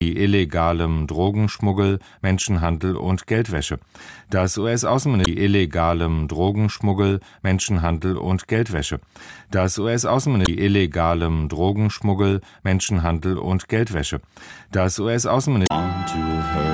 illegalem Drogenschmuggel, Menschenhandel und Geldwäsche. Das US-Außenministerium illegalem Drogenschmuggel, Menschenhandel und Geldwäsche. Das US-Außenministerium illegalem Drogenschmuggel, Menschenhandel und Geldwäsche. Das US-Außenministerium